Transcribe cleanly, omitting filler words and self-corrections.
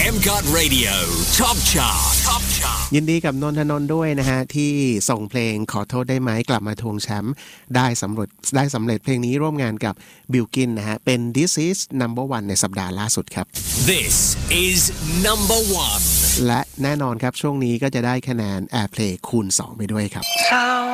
M.Got Radio Top Chart Top Chart ยินดีกับนนทนนท์ด้วยนะฮะที่ส่งเพลงขอโทษได้ไหมกลับมาทวงแชมป์ได้สำเร็จเพลงนี้ร่วมงานกับบิลกินนะฮะเป็น This is number one ในสัปดาห์ล่าสุดครับ This is number one และแน่นอนครับช่วงนี้ก็จะได้คะแนน Airplay คูณ 2 ไปด้วยครับ